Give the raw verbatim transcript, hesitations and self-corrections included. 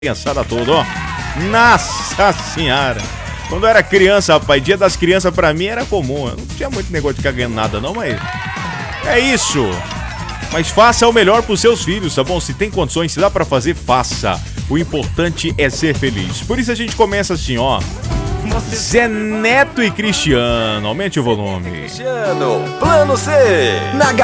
Criançada toda, ó. Nossa senhora. Quando eu era criança, rapaz, dia das crianças pra mim era comum. Eu não tinha muito negócio de ficar ganhando nada, não, mas... É isso. Mas faça o melhor pros seus filhos, tá bom? Se tem condições, se dá pra fazer, faça. O importante é ser feliz. Por isso a gente começa assim, ó. Zé Neto e Cristiano. Aumente o volume. Cristiano, plano C. Na